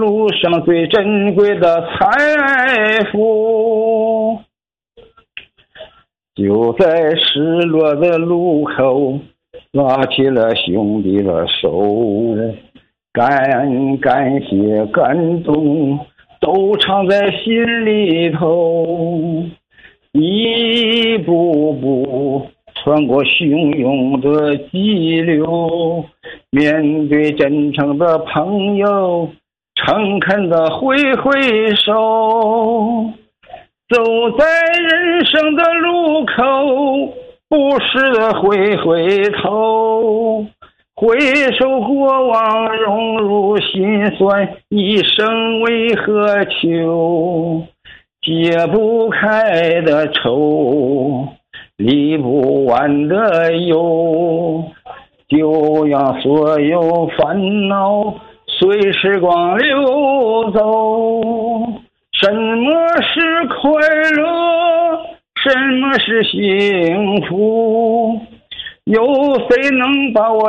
路上最珍贵的财富。就在失落的路口，拉起了兄弟的手，感谢感动都藏在心里头，一步步穿过汹涌的激流，面对真诚的朋友，诚恳的挥挥手。走在人生的路口，不时的回头，回首过往融入心酸，一生为何求？解不开的愁，理不完的忧，就让所有烦恼随时光流走。什么是快乐？什么是幸福？有谁能把我